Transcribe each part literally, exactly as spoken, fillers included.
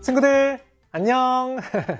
친구들 안녕.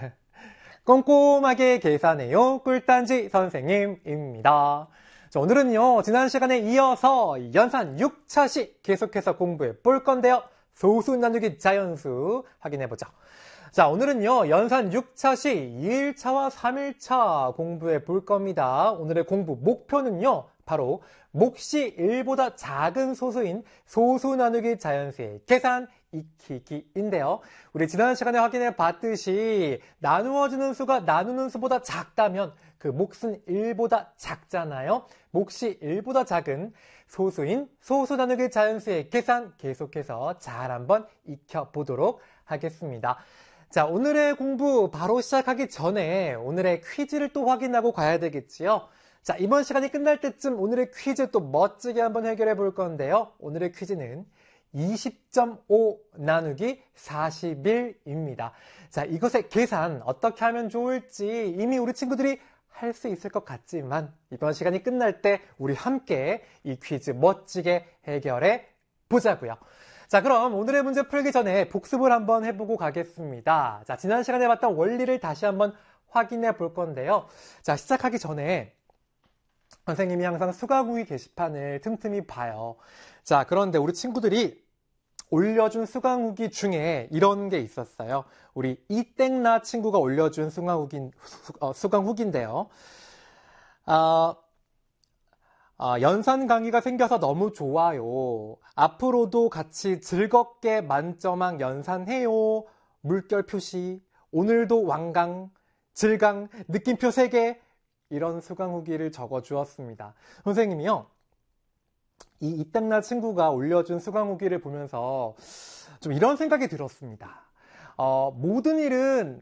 꼼꼼하게 계산해요 꿀단지 선생님입니다. 자, 오늘은요 지난 시간에 이어서 연산 육 차시 계속해서 공부해 볼 건데요. 소수 나누기 자연수 확인해 보죠. 자, 오늘은요 연산 육 차시 이 일차와 삼 일차 공부해 볼 겁니다. 오늘의 공부 목표는요 바로 몫이 일보다 작은 소수인 소수 나누기 자연수의 계산 익히기인데요. 우리 지난 시간에 확인해 봤듯이 나누어지는 수가 나누는 수보다 작다면 그 몫은 일보다 작잖아요. 몫이 일보다 작은 소수인 소수 나누기 자연수의 계산 계속해서 잘 한번 익혀보도록 하겠습니다. 자, 오늘의 공부 바로 시작하기 전에 오늘의 퀴즈를 또 확인하고 가야 되겠지요. 자, 이번 시간이 끝날 때쯤 오늘의 퀴즈 또 멋지게 한번 해결해 볼 건데요. 오늘의 퀴즈는 이십 점 오 나누기 사십일입니다. 자, 이것의 계산 어떻게 하면 좋을지 이미 우리 친구들이 할 수 있을 것 같지만 이번 시간이 끝날 때 우리 함께 이 퀴즈 멋지게 해결해 보자고요. 자, 그럼 오늘의 문제 풀기 전에 복습을 한번 해보고 가겠습니다. 자, 지난 시간에 봤던 원리를 다시 한번 확인해 볼 건데요. 자, 시작하기 전에 선생님이 항상 수강후기 게시판을 틈틈이 봐요. 자, 그런데 우리 친구들이 올려준 수강후기 중에 이런 게 있었어요. 우리 이땡나 친구가 올려준 수강후기, 어, 수강후기인데요. 어, 어, 연산 강의가 생겨서 너무 좋아요. 앞으로도 같이 즐겁게 만점왕 연산해요. 물결 표시, 오늘도 완강, 질강, 느낌표 세 개 이런 수강후기를 적어주었습니다. 선생님이요. 이 이땅나 친구가 올려준 수강후기를 보면서 좀 이런 생각이 들었습니다. 어, 모든 일은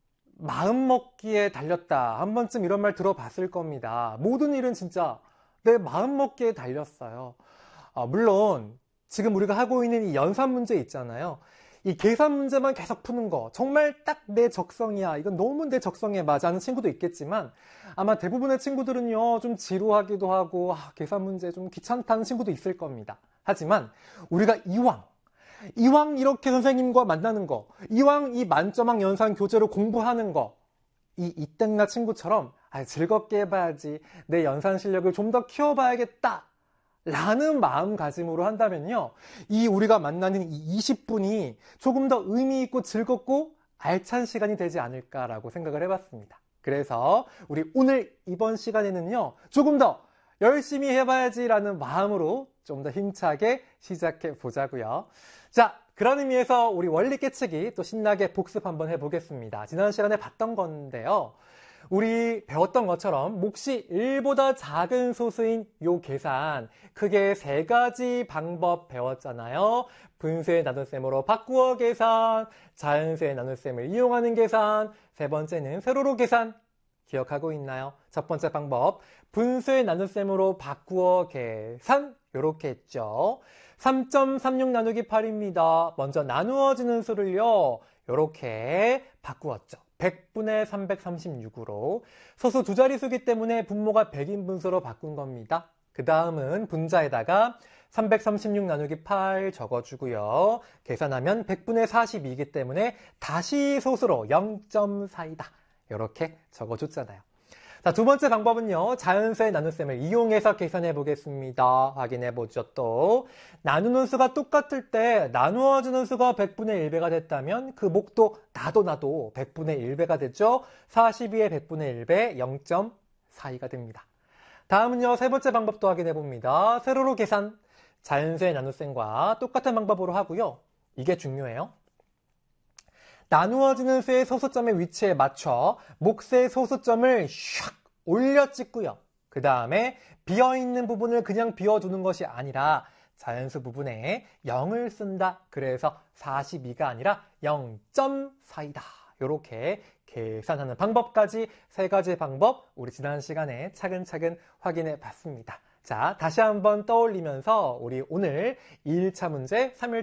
마음먹기에 달렸다. 한 번쯤 이런 말 들어봤을 겁니다. 모든 일은 진짜 내 마음먹기에 달렸어요. 어, 물론 지금 우리가 하고 있는 이 연산 문제 있잖아요. 이 계산 문제만 계속 푸는 거 정말 딱 내 적성이야. 이건 너무 내 적성에 맞아 하는 친구도 있겠지만 아마 대부분의 친구들은요 좀 지루하기도 하고 아, 계산 문제 좀 귀찮다는 친구도 있을 겁니다. 하지만 우리가 이왕 이왕 이렇게 선생님과 만나는 거, 이왕 이 만점왕 연산 교재로 공부하는 거, 이 이땡나 친구처럼 아, 즐겁게 해봐야지, 내 연산 실력을 좀 더 키워봐야겠다 라는 마음가짐으로 한다면요, 이 우리가 만나는 이 이십 분이 조금 더 의미 있고 즐겁고 알찬 시간이 되지 않을까라고 생각을 해봤습니다. 그래서 우리 오늘 이번 시간에는요 조금 더 열심히 해봐야지라는 마음으로 좀 더 힘차게 시작해 보자고요. 자, 그런 의미에서 우리 원리 깨치기 또 신나게 복습 한번 해보겠습니다. 지난 시간에 봤던 건데요. 우리 배웠던 것처럼 몫이 일보다 작은 소수인 요 계산 크게 세 가지 방법 배웠잖아요. 분수의 나눗셈으로 바꾸어 계산, 자연수의 나눗셈을 이용하는 계산, 세 번째는 세로로 계산. 기억하고 있나요? 첫 번째 방법, 분수의 나눗셈으로 바꾸어 계산. 요렇게 했죠. 삼 점 삼육 나누기 팔입니다. 먼저 나누어지는 수를요 요렇게 바꾸었죠. 백분의 삼백삼십육으로 소수 두 자릿수기 때문에 분모가 백인 분수로 바꾼 겁니다. 그 다음은 분자에다가 삼백삼십육 나누기 팔 적어주고요. 계산하면 백분의 사십이이기 때문에 다시 소수로 영 점 사이다. 이렇게 적어줬잖아요. 자, 두 번째 방법은요. 자연수의 나눗셈을 이용해서 계산해 보겠습니다. 확인해 보죠. 또 나누는 수가 똑같을 때 나누어지는 수가 백분의 일 배가 됐다면 그 몫도 나도 나도 백분의 일 배가 됐죠. 사십이의 백분의 일 배 영 점 사이가 됩니다. 다음은요. 세 번째 방법도 확인해 봅니다. 세로로 계산. 자연수의 나눗셈과 똑같은 방법으로 하고요. 이게 중요해요. 나누어지는 수의 소수점의 위치에 맞춰 몫의 소수점을 샥 올려 찍고요. 그 다음에 비어있는 부분을 그냥 비워두는 것이 아니라 자연수 부분에 영을 쓴다. 그래서 사십이가 아니라 영 점 사이다. 이렇게 계산하는 방법까지 세 가지 방법 우리 지난 시간에 차근차근 확인해 봤습니다. 자, 다시 한번 떠올리면서 우리 오늘 이 일차 문제, 삼